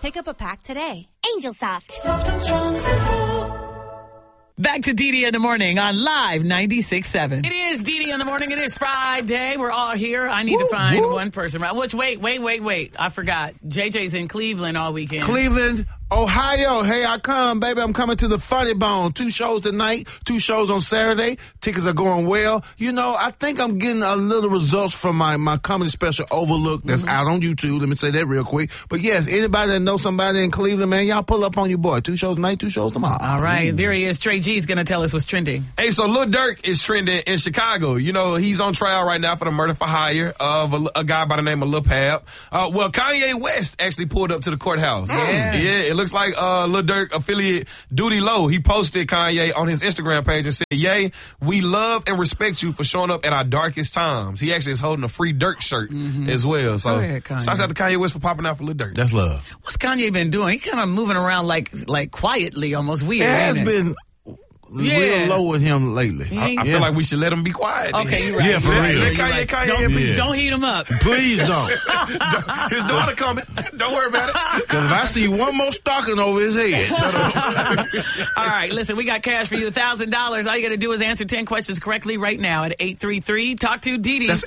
Pick up a pack today. Angel Soft. Soft and strong, simple. Back to DD in the Morning on Live 96.7. It is DD in the Morning. It is Friday. We're all here. I need to find one person. Which, wait. I forgot. JJ's in Cleveland all weekend. Cleveland, Ohio. Hey, I come, baby. I'm coming to the Funny Bone. 2 shows tonight, 2 shows on Saturday. Tickets are going well. You know, I think I'm getting a little results from my comedy special, Overlook, that's out on YouTube. Let me say that real quick. But yes, anybody that knows somebody in Cleveland, man, y'all pull up on your boy. 2 shows tonight, 2 shows tomorrow. All right. There he is. Trey G's going to tell us what's trending. Hey, so Lil Durk is trending in Chicago. You know, he's on trial right now for the murder for hire of a guy by the name of Lil Pab. Well, Kanye West actually pulled up to the courthouse. Yeah, it looks like Lil Durk affiliate Duty Low. He posted Kanye on his Instagram page and said, "Yay, we love and respect you for showing up at our darkest times." He actually is holding a free Durk shirt as well. So, Go ahead, Kanye. shouts out to Kanye West for popping out for Lil Durk. That's love. What's Kanye been doing? He kind of moving around like quietly, almost weird. It has ain't been real low with him lately. I feel like we should let him be quiet. Okay, you're right. Yeah, for real. Let Kanye. Don't heat him up. Please don't. His daughter coming. Don't worry about it. Because if I see one more stocking over his head, shut up. All right, listen, we got cash for you, $1,000. All you got to do is answer 10 questions correctly right now at 833. Talk to Dee Dee. That's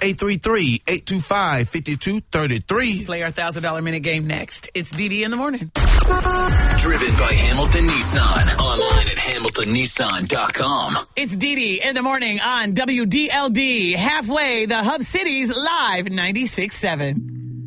833-825-5233. Play our $1,000 minute game next. It's Dee Dee in the Morning. Driven by Hamilton Nissan. Online at HamiltonNissan.com. It's Dee Dee in the Morning on WDLD. Halfway, the Hub Cities Live 96.7.